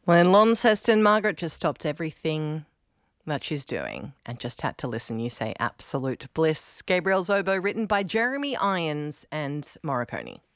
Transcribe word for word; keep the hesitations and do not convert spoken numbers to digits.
Well, in Launceston, Margaret just stopped everything that she's doing and just had to listen. You say absolute bliss. Gabriel Zobo, written by Jeremy Irons and Morricone.